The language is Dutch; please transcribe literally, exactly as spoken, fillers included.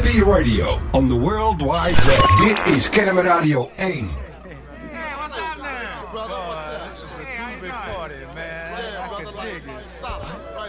Radio on the World Wide Web. Dit is Kennemer Radio één.